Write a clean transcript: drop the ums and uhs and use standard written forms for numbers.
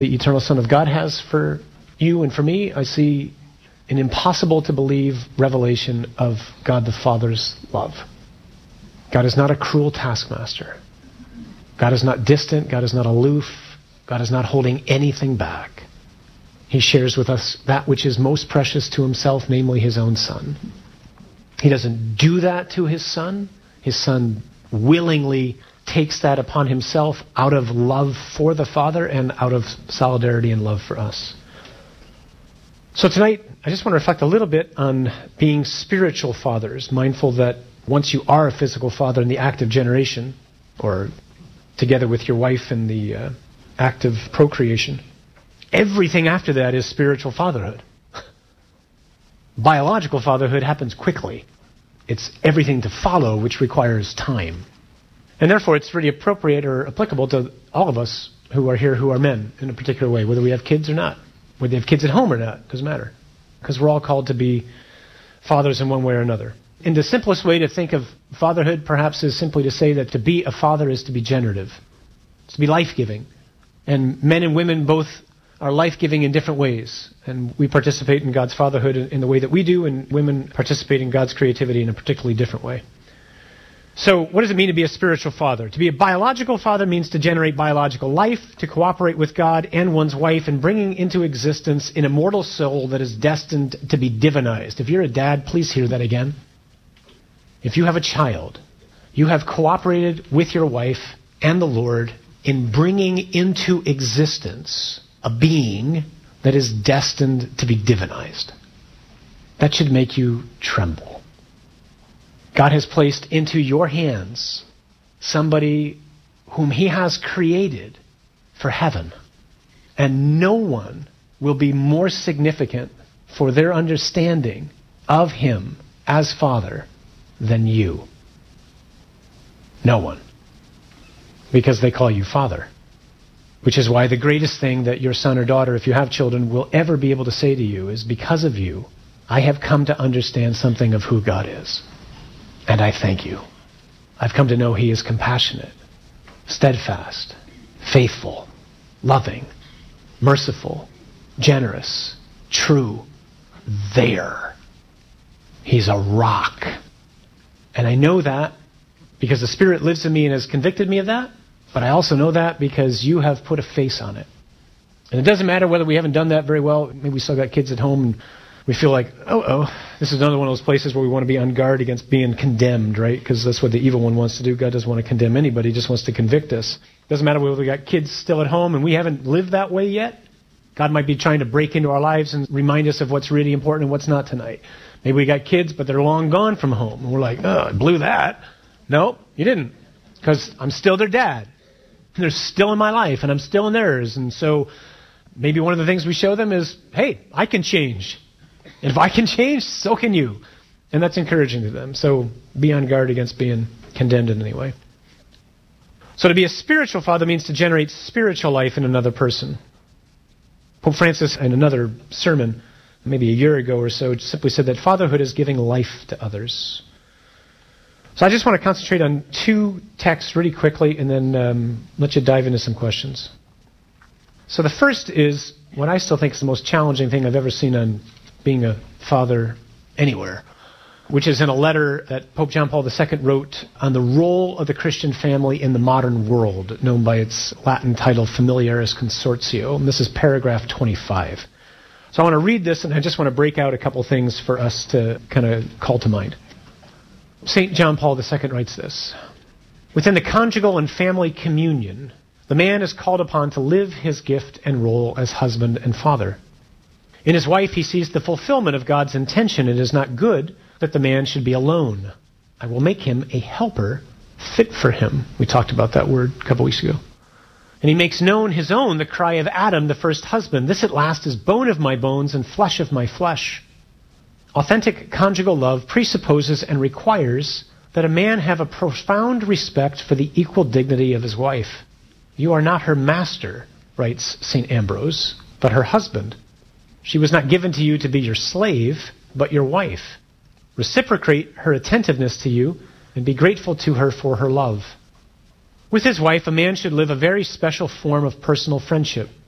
the eternal Son of God has for you and for me, I see an impossible to believe revelation of God the Father's love. God is not a cruel taskmaster. God is not distant. God is not aloof. God is not holding anything back. He shares with us that which is most precious to himself, namely his own Son. He doesn't do that to his Son. His Son willingly takes that upon himself out of love for the Father and out of solidarity and love for us. So tonight, I just want to reflect a little bit on being spiritual fathers, mindful that once you are a physical father in the act of generation, or together with your wife in the act of procreation, everything after that is spiritual fatherhood. Biological fatherhood happens quickly. It's everything to follow, which requires time. And therefore, it's really appropriate or applicable to all of us who are here who are men in a particular way, whether we have kids or not. Whether they have kids at home or not, doesn't matter. Because we're all called to be fathers in one way or another. And the simplest way to think of fatherhood, perhaps, is simply to say that to be a father is to be generative. It's to be life-giving. And men and women both are life-giving in different ways. And we participate in God's fatherhood in the way that we do, and women participate in God's creativity in a particularly different way. So what does it mean to be a spiritual father? To be a biological father means to generate biological life, to cooperate with God and one's wife in bringing into existence an immortal soul that is destined to be divinized. If you're a dad, please hear that again. If you have a child, you have cooperated with your wife and the Lord in bringing into existence a being that is destined to be divinized. That should make you tremble. God has placed into your hands somebody whom he has created for heaven. And no one will be more significant for their understanding of him as Father than you. No one. Because they call you Father. Which is why the greatest thing that your son or daughter, if you have children, will ever be able to say to you is, because of you, I have come to understand something of who God is. And I thank you. I've come to know he is compassionate, steadfast, faithful, loving, merciful, generous, true, there. He's a rock. And I know that because the Spirit lives in me and has convicted me of that, but I also know that because you have put a face on it. And it doesn't matter whether we haven't done that very well. Maybe we still got kids at home and we feel like, this is another one of those places where we want to be on guard against being condemned, right? Because that's what the evil one wants to do. God doesn't want to condemn anybody. He just wants to convict us. Doesn't matter whether we got kids still at home and we haven't lived that way yet. God might be trying to break into our lives and remind us of what's really important and what's not tonight. Maybe we got kids, but they're long gone from home. And we're like, I blew that. No, you didn't. Because I'm still their dad. They're still in my life and I'm still in theirs. And so maybe one of the things we show them is, hey, I can change. And if I can change, so can you. And that's encouraging to them. So be on guard against being condemned in any way. So to be a spiritual father means to generate spiritual life in another person. Pope Francis, in another sermon, maybe a year ago or so, simply said that fatherhood is giving life to others. So I just want to concentrate on two texts really quickly and then let you dive into some questions. So the first is what I still think is the most challenging thing I've ever seen on being a father anywhere, which is in a letter that Pope John Paul II wrote on the role of the Christian family in the modern world, known by its Latin title, Familiaris Consortio. And this is paragraph 25. So I want to read this, and I just want to break out a couple things for us to kind of call to mind. St. John Paul II writes this: within the conjugal and family communion, the man is called upon to live his gift and role as husband and father. In his wife, he sees the fulfillment of God's intention. It is not good that the man should be alone. I will make him a helper fit for him. We talked about that word a couple weeks ago. And he makes known his own, the cry of Adam, the first husband. This at last is bone of my bones and flesh of my flesh. Authentic conjugal love presupposes and requires that a man have a profound respect for the equal dignity of his wife. You are not her master, writes St. Ambrose, but her husband. She was not given to you to be your slave, but your wife. Reciprocate her attentiveness to you and be grateful to her for her love. With his wife, a man should live a very special form of personal friendship.